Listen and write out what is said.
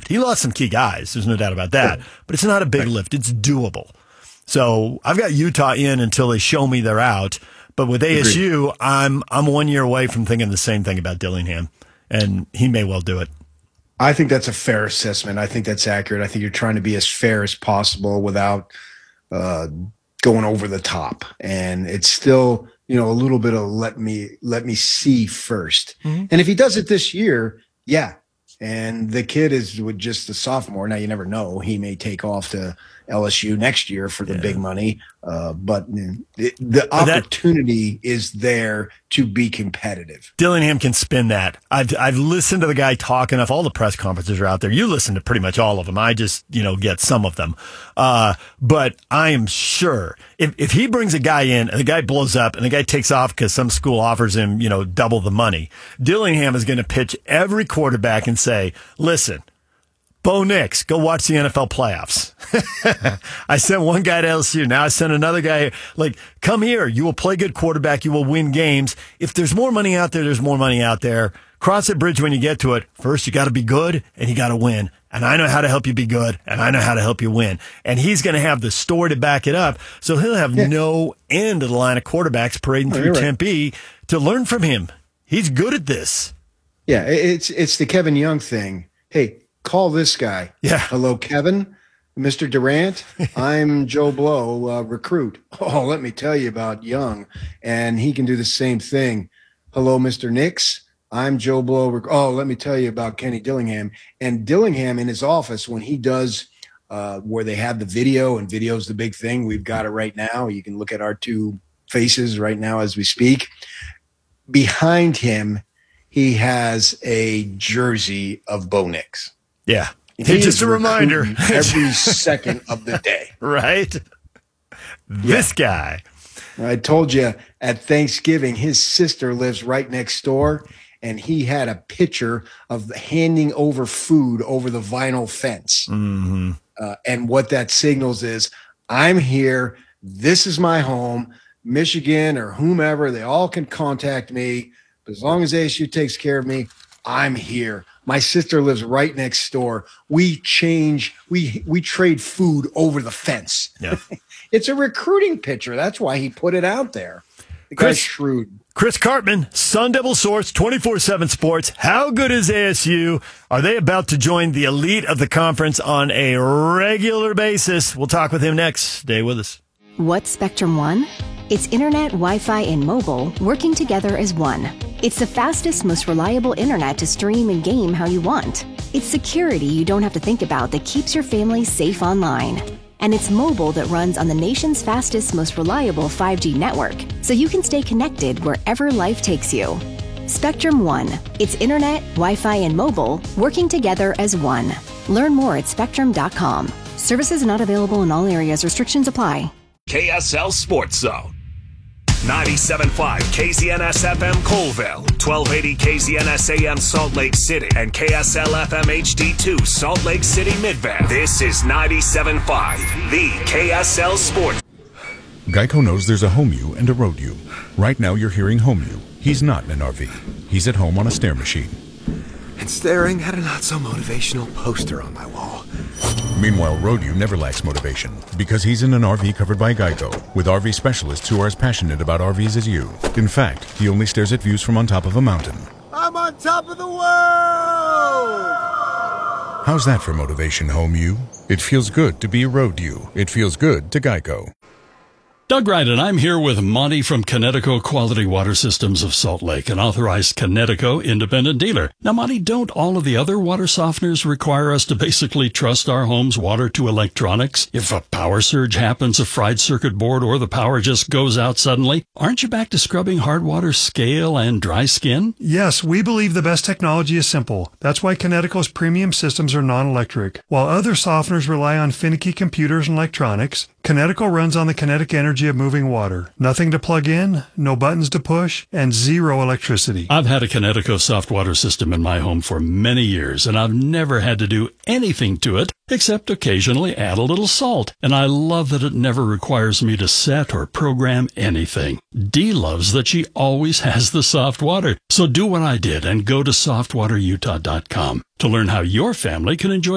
lift. He lost some key guys. There's no doubt about that. But it's not a big lift. It's doable. So I've got Utah in until they show me they're out. But with ASU, I'm 1 year away from thinking the same thing about Dillingham, and he may well do it. I think that's a fair assessment. I think that's accurate. I think you're trying to be as fair as possible without going over the top. And it's still, a little bit of let me see first. Mm-hmm. And if he does it this year, yeah. And the kid is with just a sophomore. Now you never know. He may take off to LSU next year for the big money. But the opportunity is there to be competitive. Dillingham can spin that. I've listened to the guy talk enough. All the press conferences are out there. You listen to pretty much all of them. I just, get some of them. But I am sure if he brings a guy in and the guy blows up and the guy takes off because some school offers him, double the money, Dillingham is going to pitch every quarterback and say, listen, Bo Nix, go watch the NFL playoffs. I sent one guy to LSU. Now I sent another guy. Come here. You will play good quarterback. You will win games. If there's more money out there, there's more money out there. Cross that bridge when you get to it. First, you got to be good, and you got to win. And I know how to help you be good, and I know how to help you win. And he's going to have the story to back it up. So he'll have no end of the line of quarterbacks parading through Tempe to learn from him. He's good at this. Yeah, it's the Kevin Young thing. Hey, call this guy. Yeah. Hello, Kevin. Mr. Durant, I'm Joe Blow, recruit. Oh, let me tell you about Young. And he can do the same thing. Hello, Mr. Nix. I'm Joe Blow. Oh, let me tell you about Kenny Dillingham. And Dillingham in his office, when he does where they have the video, and video's the big thing. We've got it right now. You can look at our two faces right now as we speak. Behind him, he has a jersey of Bo Nix. Yeah. Just a reminder. Every second of the day. Right? This guy. I told you at Thanksgiving, his sister lives right next door, and he had a picture of handing over food over the vinyl fence. Mm-hmm. And what that signals is, I'm here. This is my home. Michigan or whomever, they all can contact me. But as long as ASU takes care of me, I'm here. My sister lives right next door. We trade food over the fence. Yeah. It's a recruiting picture. That's why he put it out there. The guy's shrewd. Chris Cartman, Sun Devil Source, 24/7 Sports. How good is ASU? Are they about to join the elite of the conference on a regular basis? We'll talk with him next. Stay with us. What's Spectrum One? It's internet, Wi-Fi, and mobile working together as one. It's the fastest, most reliable internet to stream and game how you want. It's security you don't have to think about that keeps your family safe online. And it's mobile that runs on the nation's fastest, most reliable 5G network, so you can stay connected wherever life takes you. Spectrum One. It's internet, Wi-Fi, and mobile working together as one. Learn more at spectrum.com. Services not available in all areas. Restrictions apply. KSL Sports Zone. 97.5 KZNS FM Colville, 1280 KZNS AM Salt Lake City, and KSL FM HD2 Salt Lake City Midvale. This is 97.5, the KSL Sports. Geico knows there's a home you and a road you. Right now you're hearing home you. He's not in an RV. He's at home on a stair machine. And staring at a not-so-motivational poster on my wall. Meanwhile, Road-U never lacks motivation because he's in an RV covered by Geico with RV specialists who are as passionate about RVs as you. In fact, he only stares at views from on top of a mountain. I'm on top of the world! How's that for motivation, Home U? It feels good to be a Road-U. It feels good to Geico. Doug Wright, and I'm here with Monty from Connecticut Quality Water Systems of Salt Lake, an authorized Connecticut independent dealer. Now, Monty, don't all of the other water softeners require us to basically trust our home's water to electronics? If a power surge happens, a fried circuit board, or the power just goes out suddenly, aren't you back to scrubbing hard water scale and dry skin? Yes, we believe the best technology is simple. That's why Connecticut's premium systems are non-electric. While other softeners rely on finicky computers and electronics, Connecticut runs on the kinetic energy of moving water. Nothing to plug in, no buttons to push, and zero electricity. I've had a Connecticut soft water system in my home for many years, and I've never had to do anything to it except occasionally add a little salt. And I love that it never requires me to set or program anything. Dee loves that she always has the soft water. So do what I did and go to softwaterutah.com to learn how your family can enjoy